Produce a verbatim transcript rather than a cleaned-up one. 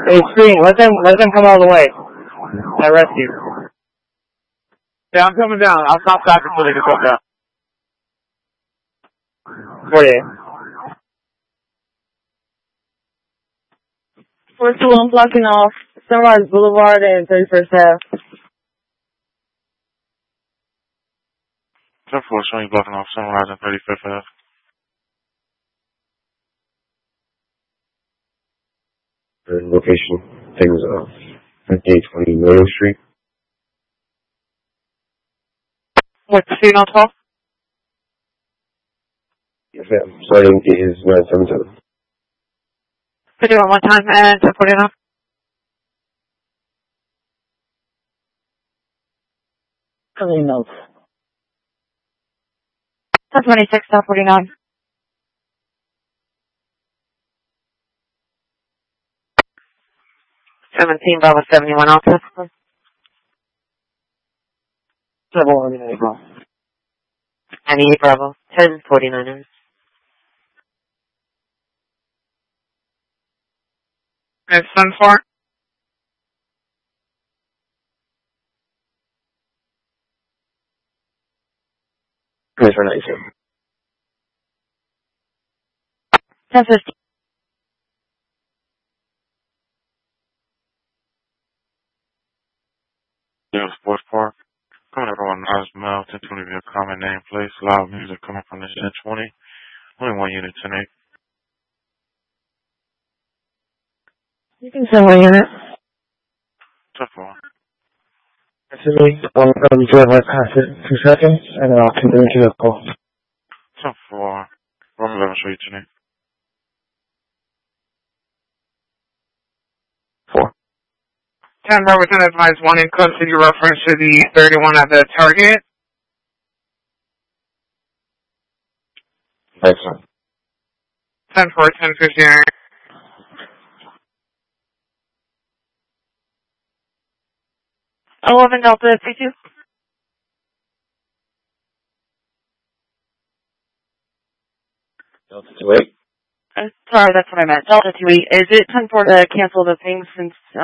Hey, Screen, let them, let them come all the way. I rest you. Yeah, I'm coming down. I'll stop back before they can come down. forty-eight. We're still on blocking off Sunrise Boulevard and thirty-first Ave. ten four, showing you blocking off Sunrise and thirty-fifth Ave. The location, things of fifty-eight twenty Million Street. What's the scene on twelve? Yes, ma'am. Starting is nine seven seven. Could you do it one time and ten forty-nine? Really notes. ten twenty-six, ten forty-nine. seventeen, Bravo seventy-one, officer. Double ninety-eight, bro. ninety-eight, Bravo. ten forty-nine. It's ten four. Yes, for ninety-seven. ten fifty. Yeah, Sports Park. Coming everyone, Osmel, ten twenty be a common name place. Loud music coming from this ten twenty. Only one unit, ten eight. You can send one unit. ten four. That's me. I'm going to be doing my pass it in two seconds, and then I'll continue to the call. ten four. Room eleven, show you ten eight. Four. ten Robertson advised one in custody reference to the thirty-one at the target. Thanks, sir. ten four, ten fifty-nine. eleven Delta C two. Delta two eight. Uh, sorry, that's what I meant. Delta two eight. Is it ten four to cancel the thing since